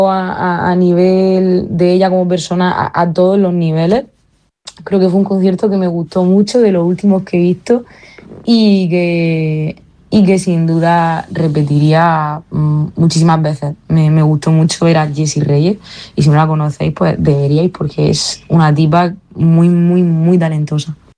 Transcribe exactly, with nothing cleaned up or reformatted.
a, a, a nivel de ella como persona a, a todos los niveles. Creo que fue un concierto que me gustó mucho, de los últimos que he visto, y que, y que sin duda repetiría mm, muchísimas veces. Me, me gustó mucho ver a Jessie Reyes, y si no la conocéis, pues deberíais, porque es una tipa muy, muy, muy talentosa.